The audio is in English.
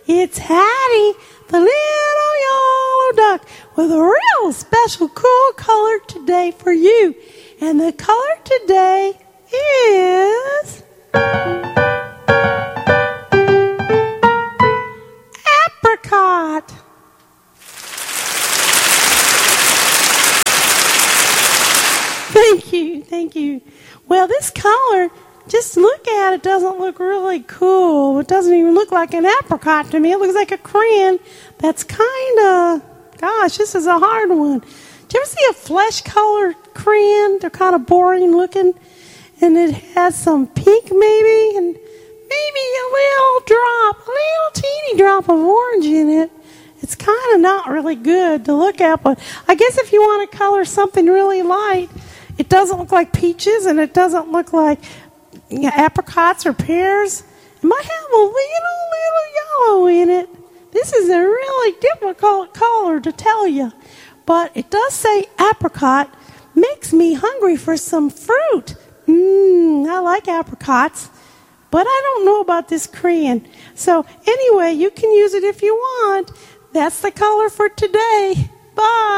It's Hattie, the little yellow duck, with a real special cool color today for you. And the color today is apricot. Thank you. Well, this color, just look at it, doesn't look really cool. It doesn't even look like an apricot to me. It looks like a crayon that's kind of, gosh, this is a hard one. Did you ever see a flesh-colored crayon? They're kind of boring looking, and it has some pink maybe, and maybe a little teeny drop of orange in it. It's kind of not really good to look at, but I guess if you want to color something really light, it doesn't look like peaches, and it doesn't look like apricots or pears. It might have a little yellow in it. This is a really difficult color to tell you, but it does say apricot. Makes me hungry for some fruit. I like apricots, but I don't know about this crayon. So anyway, you can use it if you want. That's the color for today. Bye.